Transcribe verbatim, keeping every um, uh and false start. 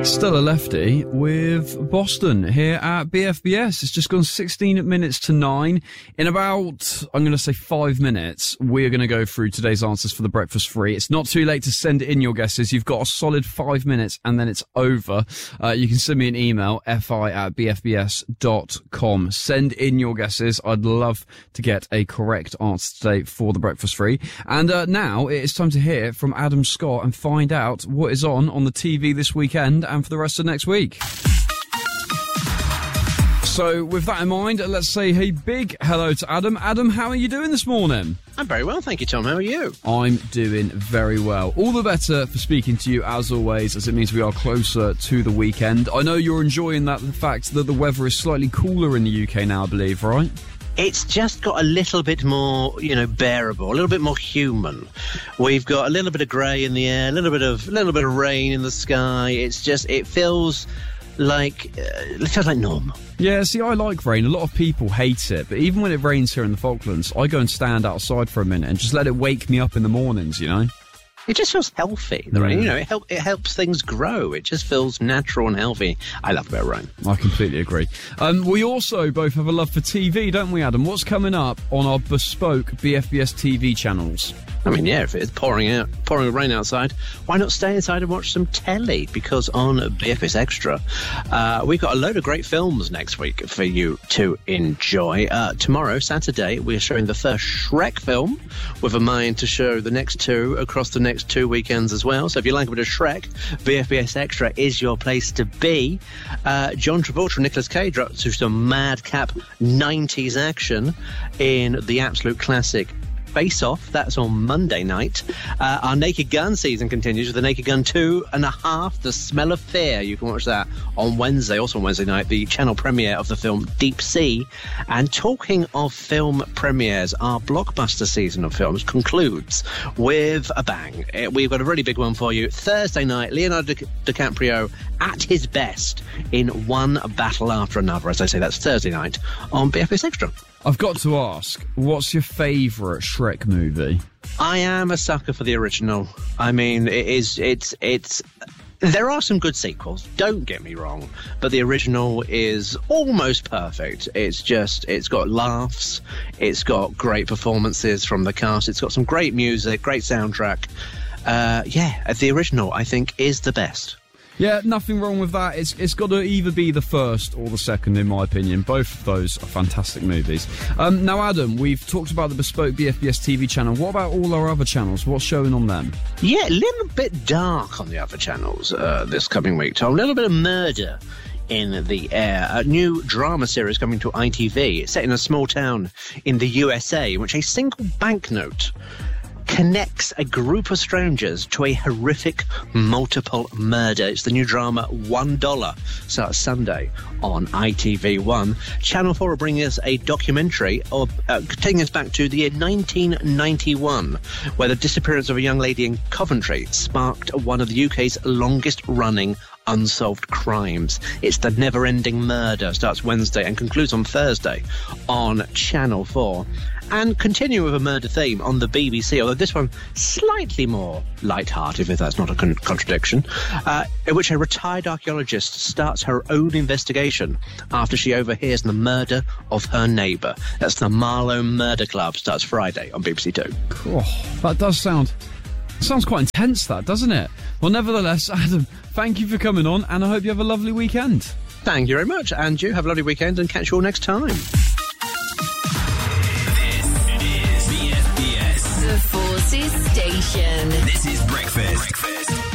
Stella Lefty with Boston here at B F B S. It's just gone sixteen minutes to nine. In about, I'm going to say five minutes, we're going to go through today's answers for the breakfast free. It's not too late to send in your guesses. You've got a solid five minutes and then it's over. Uh, you can send me an email, fi at b f b s dot com. Send in your guesses. I'd love to get a correct answer today for the breakfast free. And uh, now it is time to hear from Adam Scott and find out what is on on the T V this weekend and for the rest of next week. So with that in mind, let's say a big hello to Adam. Adam, how are you doing this morning? I'm very well, thank you, Tom. How are you? I'm doing very well. All the better for speaking to you, as always, as it means we are closer to the weekend. I know you're enjoying that, the fact that the weather is slightly cooler in the U K now, I believe, right? It's just got a little bit more, you know, bearable, a little bit more human. We've got a little bit of grey in the air, a little bit of, a little bit of rain in the sky. It's just, it feels like, uh, it feels like normal. Yeah, see, I like rain. A lot of people hate it, but even when it rains here in the Falklands, I go and stand outside for a minute and just let it wake me up in the mornings, you know? It just feels healthy. The rain, you know, it, help, it helps things grow. It just feels natural and healthy. I love about rain. I completely agree. Um, we also both have a love for T V, don't we, Adam? What's coming up on our bespoke B F B S T V channels? I mean, yeah, if it's pouring out, pouring rain outside, why not stay inside and watch some telly? Because on B F B S Extra, uh, we've got a load of great films next week for you to enjoy. Uh, tomorrow, Saturday, we're showing the first Shrek film with a mind to show the next two across the next two weekends as well. So if you like a bit of Shrek, B F B S Extra is your place to be. Uh, John Travolta and Nicolas Cage are up to some madcap nineties action in the absolute classic Face Off. That's on Monday night. Uh, our Naked Gun season continues with the Naked Gun two and a half, The Smell of Fear. You can watch that on Wednesday, also on Wednesday night, the channel premiere of the film Deep Sea. And talking of film premieres, our blockbuster season of films concludes with a bang. We've got a really big one for you. Thursday night, Leonardo Di- DiCaprio at his best in One Battle After Another. As I say, that's Thursday night on B F B S Extra. I've got to ask, what's your favourite Shrek movie? I am a sucker for the original. I mean, it is, it's, it's, there are some good sequels, don't get me wrong, but the original is almost perfect. It's just, it's got laughs, it's got great performances from the cast, it's got some great music, great soundtrack. Uh, yeah, the original, I think, is the best. Yeah, nothing wrong with that. It's it's got to either be the first or the second, in my opinion. Both of those are fantastic movies. Um, now, Adam, we've talked about the bespoke B F B S T V channel. What about all our other channels? What's showing on them? Yeah, a little bit dark on the other channels uh, this coming week, Tom. A little bit of murder in the air. A new drama series coming to I T V. It's set in a small town in the U S A in which a single banknote connects a group of strangers to a horrific multiple murder. It's the new drama One Dollar. Starts Sunday on I T V one. Channel four are bringing us a documentary of, uh, taking us back to the year nineteen ninety-one, where the disappearance of a young lady in Coventry sparked one of the U K's longest-running unsolved crimes. It's The Never-Ending Murder. Starts Wednesday and concludes on Thursday on Channel four. And continue with a murder theme on the B B C, although this one slightly more light-hearted, if that's not a con- contradiction, uh, in which a retired archaeologist starts her own investigation after she overhears the murder of her neighbour. That's the Marlow Murder Club. Starts Friday on B B C two. Oh, that does sound... sounds quite intense, that, doesn't it? Well, nevertheless, Adam, thank you for coming on, and I hope you have a lovely weekend. Thank you very much, and you have a lovely weekend, and catch you all next time. The Forces Station. This is Breakfast. Breakfast.